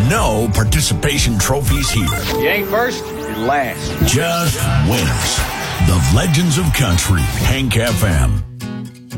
No participation trophies here. You ain't first, you're last. Just winners. The Legends of Country, Hank FM.